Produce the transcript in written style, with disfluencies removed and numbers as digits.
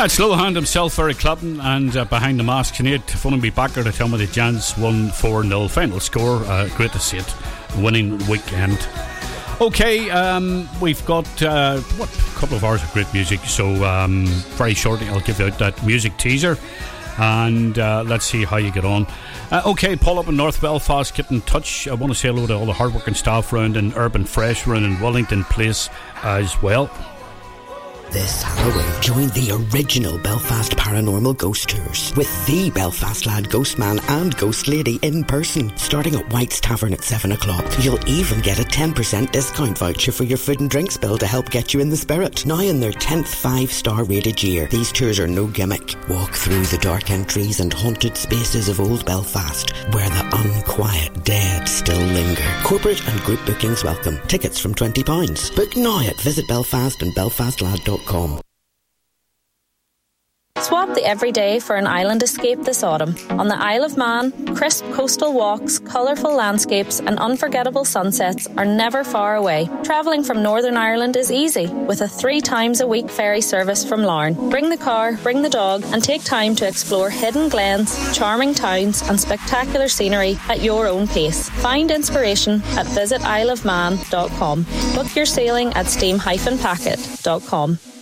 That's Lowhand himself, Eric Clapton, and behind the mask, Sinead phoning me back there to tell me the Giants won 4-0. Final score, great to see it. Winning weekend. Okay, we've got a couple of hours of great music, so very shortly I'll give out that music teaser, and let's see how you get on. Okay, Paul up in North Belfast, get in touch. I want to say hello to all the hard-working staff around in Urban Fresh, around in Wellington Place as well. This Halloween, join the original Belfast Paranormal Ghost Tours with the Belfast Lad Ghostman and Ghost Lady in person, starting at White's Tavern at 7 o'clock. You'll even get a 10% discount voucher for your food and drinks bill to help get you in the spirit. Now in their 10th 5-star rated year, these tours are no gimmick. Walk through the dark entries and haunted spaces of old Belfast, where the unquiet dead still linger. Corporate and group bookings welcome. Tickets from £20. Book now at Visit Belfast and belfastlad.com. Swap the everyday for an island escape this autumn. On the Isle of Man, crisp coastal walks, colourful landscapes and unforgettable sunsets are never far away. Travelling from Northern Ireland is easy, with a 3 times a week ferry service from Larne. Bring the car, bring the dog and take time to explore hidden glens, charming towns and spectacular scenery at your own pace. Find inspiration at visitisleofman.com. Book your sailing at steam-packet.com.